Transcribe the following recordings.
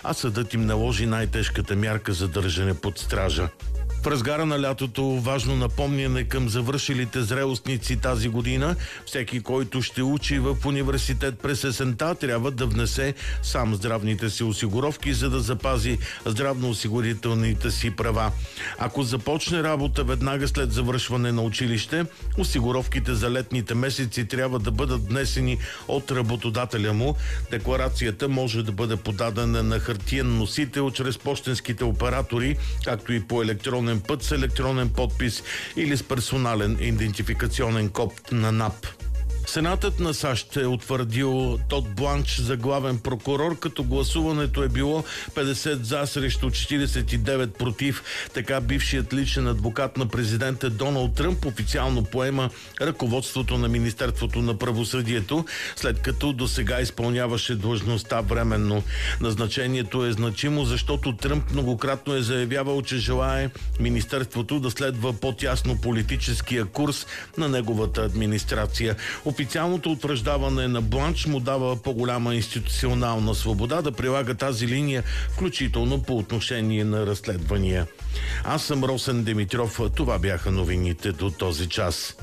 а съдът им наложи най-тежката мярка за държане под стража. В разгара на лятото важно напомняне към завършилите зрелостници тази година. Всеки, който ще учи в университет през есента, трябва да внесе сам здравните си осигуровки, за да запази здравноосигурителните си права. Ако започне работа веднага след завършване на училище, осигуровките за летните месеци трябва да бъдат внесени от работодателя му. Декларацията може да бъде подадена на хартиен носител чрез пощенските оператори, както и по електронен път с електронен подпис или с персонален идентификационен код на НАП. Сенатът на САЩ е утвърдил Тод Бланч за главен прокурор, като гласуването е било 50 за срещу 49 против. Така бившият личен адвокат на президента Доналд Тръмп официално поема ръководството на Министерството на правосъдието, след като досега изпълняваше длъжността временно. Назначението е значимо, защото Тръмп многократно е заявявал, че желае Министерството да следва по-тясно политическия курс на неговата администрация. Официалното утвърждаване на Бланч му дава по-голяма институционална свобода да прилага тази линия, включително по отношение на разследвания. Аз съм Росен Димитров. Това бяха новините до този час.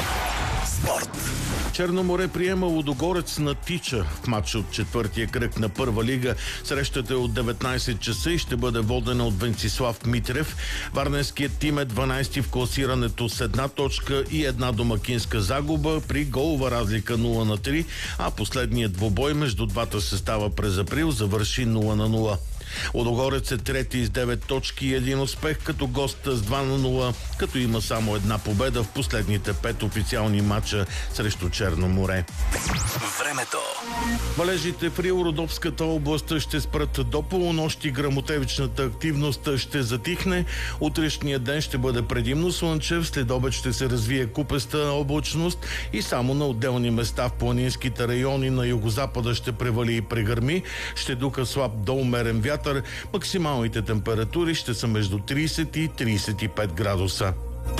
Спорт. Черно море приема Лудогорец на Тича в матч от четвъртия кръг на Първа лига. Срещата е от 19 часа и ще бъде водена от Венцислав Митрев. Варненският тим е 12 в класирането с 1 точка и една домакинска загуба при голова разлика 0-3, а последният двубой между двата състава през април завърши 0-0. Лудогорец е трети с 9 точки и 1 успех като гост с 2-0, като има само една победа в последните 5 официални матча срещу Черно море. Времето. Валежите в Рил-Родопската област ще спрат до полунощ, гръмотевичната активност ще затихне. Утрешния ден ще бъде предимно слънчев, след обед ще се развие купеста облачност и само на отделни места в планинските райони на югозапада ще превали и прегърми. Ще духа слаб до умерен вятър. Максималните температури ще са между 30 и 35 градуса.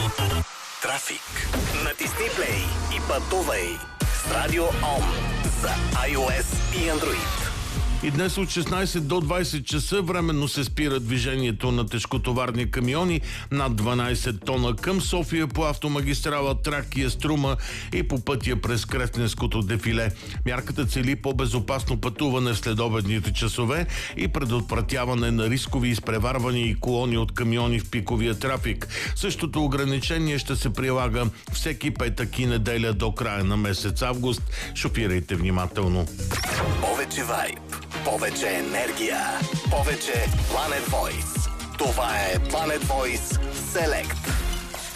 Трафик. Натисни плей и пътувай с Радио Ом за iOS и Android. И днес от 16 до 20 часа временно се спира движението на тежкотоварни камиони над 12 тона към София по автомагистрала Тракия Струма и по пътя през Кресненското дефиле. Мярката цели по-безопасно пътуване в следобедните часове и предотвратяване на рискови изпреварвания и колони от камиони в пиковия трафик. Същото ограничение ще се прилага всеки петък и неделя до края на месец август. Шофирайте внимателно. Повече вайб, повече енергия, повече Planet Voice. Това е Planet Voice Select.